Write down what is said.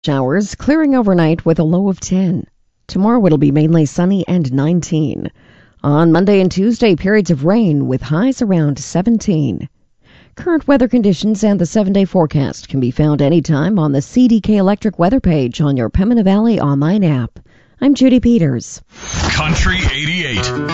Showers clearing overnight with a low of 10. Tomorrow it'll be mainly sunny and 19. On Monday and Tuesday, periods of rain with highs around 17. Current weather conditions and the 7-day forecast can be found anytime on the CDK Electric weather page on your Pembina Valley online app. I'm Judy Peters. Country 88.